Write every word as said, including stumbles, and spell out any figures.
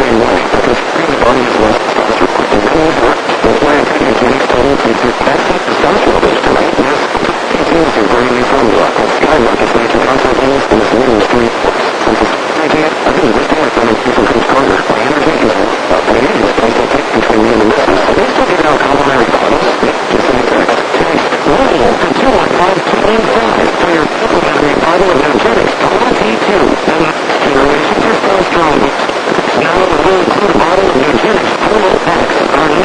same way, because the body is less testosterone. And then you work, that's why I'm taking Jenny's total feature. That's not testosterone based, right? Yes, proteins are very new formula. That skyrockets nature conservatives in this little street force. Since it's idea, I've been lifting my fellow people from stronger. My energy is